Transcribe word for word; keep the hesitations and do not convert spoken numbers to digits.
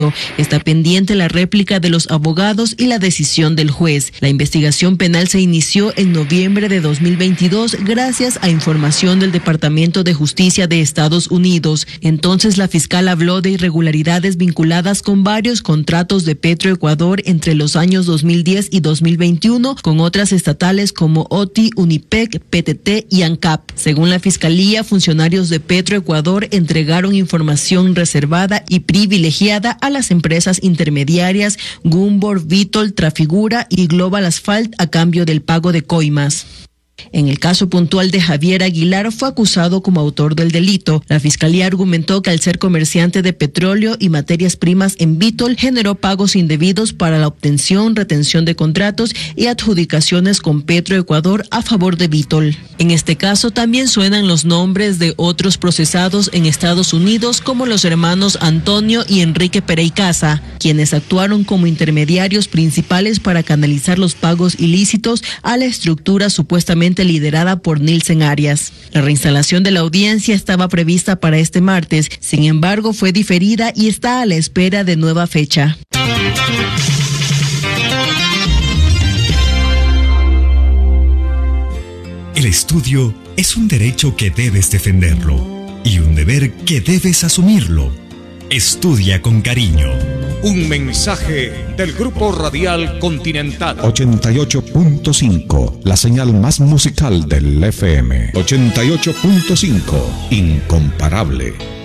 Está pendiente la réplica de los abogados y la decisión del juez. La investigación penal se inició en noviembre de dos mil veintidós gracias a información del Departamento de Justicia de Estados Unidos. Entonces la fiscal habló de irregularidades vinculadas con varios contratos de Petroecuador entre los años dos mil diez y dos mil veintiuno con otras estatales como O T I, Unipec, P T T y ANCAP. Según la fiscalía, funcionarios de Petroecuador entregaron información reservada y privilegiada a las empresas intermediarias Gumbor, Vitol, Trafigura y Global Asphalt a cambio del pago de coimas. En el caso puntual de Javier Aguilar, fue acusado como autor del delito. La fiscalía argumentó que al ser comerciante de petróleo y materias primas en Vitol, generó pagos indebidos para la obtención, retención de contratos y adjudicaciones con Petroecuador a favor de Vitol. En este caso también suenan los nombres de otros procesados en Estados Unidos, como los hermanos Antonio y Enrique Pereicasa, quienes actuaron como intermediarios principales para canalizar los pagos ilícitos a la estructura supuestamente liderada por Nielsen Arias. La reinstalación de la audiencia estaba prevista para este martes, sin embargo fue diferida y está a la espera de nueva fecha. El estudio es un derecho que debes defenderlo y un deber que debes asumirlo. Estudia con cariño. Un mensaje del Grupo Radial Continental. ochenta y ocho punto cinco, la señal más musical del F M. ochenta y ocho punto cinco, incomparable.